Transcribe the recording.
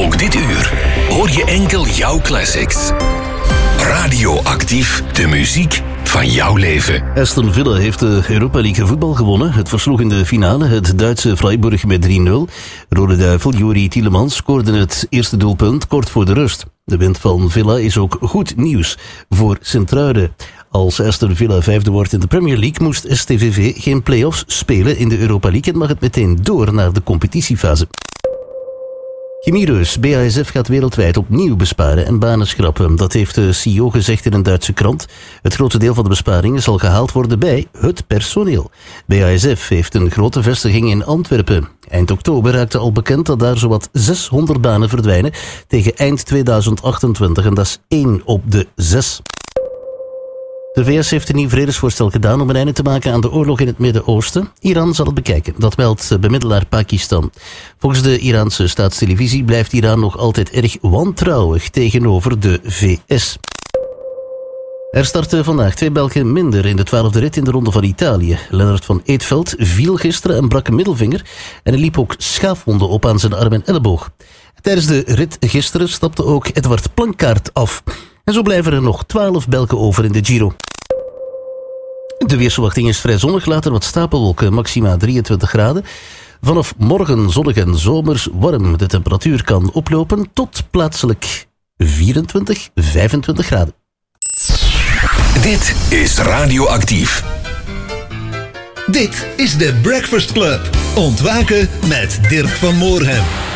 Ook dit uur hoor je enkel jouw classics. Radioactief, de muziek van jouw leven. Aston Villa heeft de Europa League voetbal gewonnen. Het versloeg in de finale het Duitse Freiburg met 3-0. Rode Duivel Juri Tielemans scoorde het eerste doelpunt kort voor de rust. De winst van Villa is ook goed nieuws voor Sint-Truiden. Als Aston Villa vijfde wordt in de Premier League, moest STVV geen play-offs spelen in de Europa League en mag het meteen door naar de competitiefase. Chemiereus BASF gaat wereldwijd opnieuw besparen en banen schrappen. Dat heeft de CEO gezegd in een Duitse krant. Het grootste deel van de besparingen zal gehaald worden bij het personeel. BASF heeft een grote vestiging in Antwerpen. Eind oktober raakte al bekend dat daar zowat 600 banen verdwijnen tegen eind 2028 en dat is 1 op de 6. De VS heeft een nieuw vredesvoorstel gedaan om een einde te maken aan de oorlog in het Midden-Oosten. Iran zal het bekijken, dat meldt bemiddelaar Pakistan. Volgens de Iraanse staatstelevisie blijft Iran nog altijd erg wantrouwig tegenover de VS. Er starten vandaag 2 Belgen minder in de 12e rit in de Ronde van Italië. Lennart van Eetveld viel gisteren en brak een middelvinger en hij liep ook schaafwonden op aan zijn arm en elleboog. Tijdens de rit gisteren stapte ook Edward Plankaart af. En zo blijven er nog 12 Belgen over in de Giro. De weersverwachting is vrij zonnig, later wat stapelwolken, maxima 23 graden. Vanaf morgen zonnig en zomers warm. De temperatuur kan oplopen tot plaatselijk 24, 25 graden. Dit is Radioactief. Dit is de Breakfast Club. Ontwaken met Dirk van Moorhem.